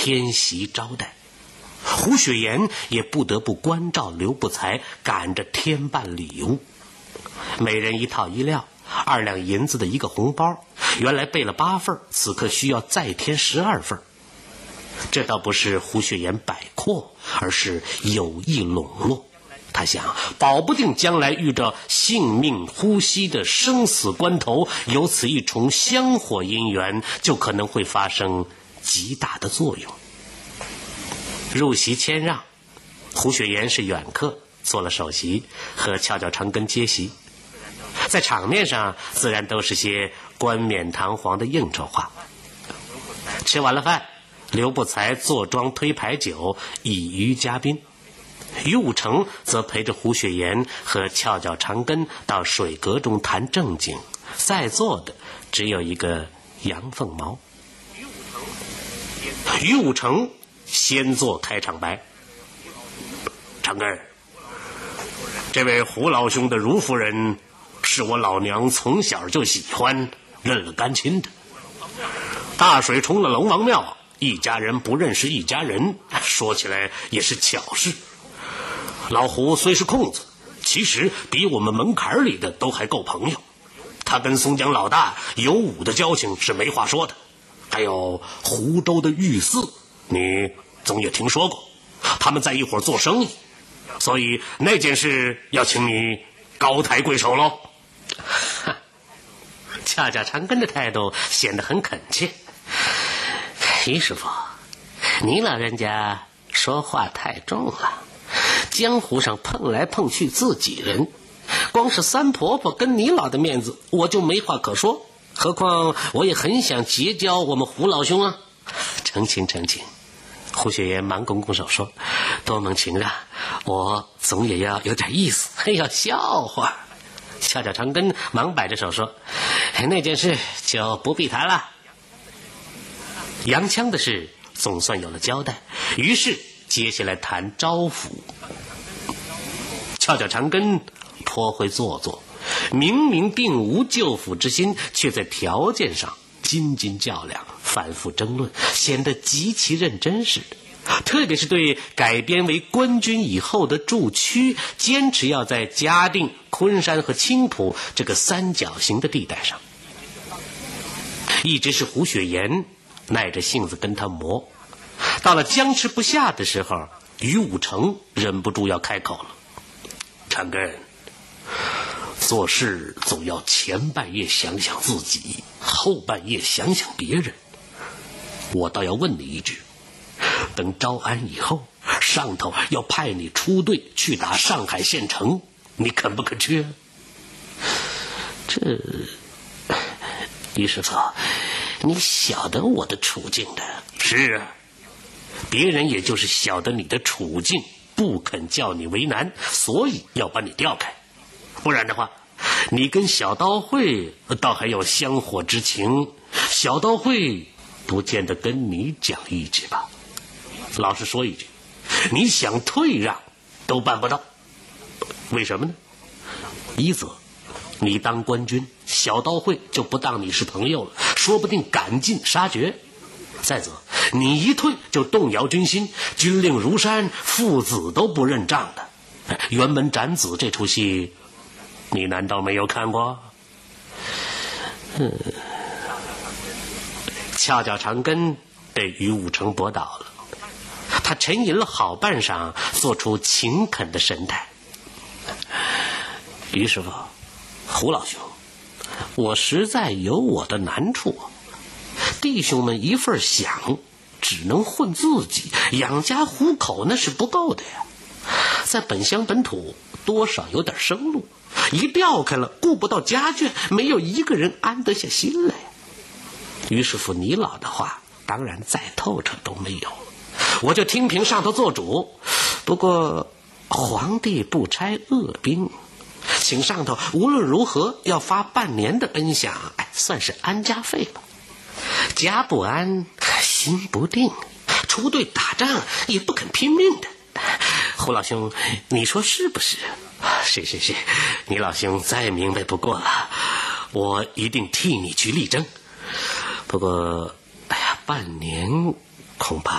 添席招待。胡雪岩也不得不关照刘不才赶着添办礼物，每人一套衣料，2两银子的一个红包，原来备了8份，此刻需要再添12份。这倒不是胡雪岩摆阔，而是有意笼络。他想，保不定将来遇着性命呼吸的生死关头，有此一重香火姻缘，就可能会发生极大的作用。入席谦让，胡雪岩是远客，做了首席，和翘脚长根接席。在场面上自然都是些冠冕堂皇的应酬话。吃完了饭，刘不才坐庄推牌酒，以娱嘉宾。于武成则陪着胡雪岩和翘脚长根到水阁中谈正经，在座的只有一个杨凤毛。于武成先做开场白：长根，这位胡老兄的如夫人是我老娘从小就喜欢，认了干亲的。大水冲了龙王庙，一家人不认识一家人，说起来也是巧事。老胡虽是空子，其实比我们门槛里的都还够朋友。他跟松江老大有武的交情是没话说的。还有湖州的御赐，你总也听说过，他们在一伙做生意，所以那件事要请你高抬贵手喽。恰恰长根的态度显得很恳切。于师傅，你老人家说话太重了，江湖上碰来碰去自己人，光是三婆婆跟你老的面子我就没话可说，何况我也很想结交我们胡老兄啊。澄清澄清。胡雪岩忙拱拱手说，多蒙情让，我总也要有点意思，要笑话。翘脚长根忙摆着手说，那件事就不必谈了。杨腔的事总算有了交代，于是接下来谈招抚。翘脚长根颇会做作，明明并无救抚之心，却在条件上斤斤较量，反复争论，显得极其认真似的。特别是对改编为官军以后的驻区，坚持要在嘉定、昆山和青浦这个三角形的地带上。一直是胡雪岩耐着性子跟他磨，到了僵持不下的时候，于武成忍不住要开口了。长根，做事总要前半夜想想自己，后半夜想想别人。我倒要问你一句，等招安以后，上头要派你出队去打上海县城，你肯不肯去？这于师傅，你晓得我的处境的。是啊，别人也就是晓得你的处境，不肯叫你为难，所以要把你调开。不然的话，你跟小刀会倒还有香火之情，小刀会不见得跟你讲义气吧。老实说一句，你想退让都办不到。为什么呢？一则你当官军，小刀会就不当你是朋友了，说不定赶尽杀绝。再则你一退就动摇军心，军令如山，父子都不认账的。辕门斩子这出戏你难道没有看过？翘脚长根被于武成驳倒了，他沉吟了好半晌，做出勤恳的神态。于师傅，胡老兄，我实在有我的难处，弟兄们一份饷只能混自己，养家糊口那是不够的呀。在本乡本土多少有点生路，一调开了顾不到家眷，没有一个人安得下心来。于师傅你老的话当然再透彻都没有，我就听凭上头做主。不过皇帝不差恶兵，请上头无论如何要发半年的恩饷，算是安家费吧。家不安心不定，出队打仗也不肯拼命的。胡老兄你说是不是？是，你老兄再明白不过了，我一定替你去力争。不过半年恐怕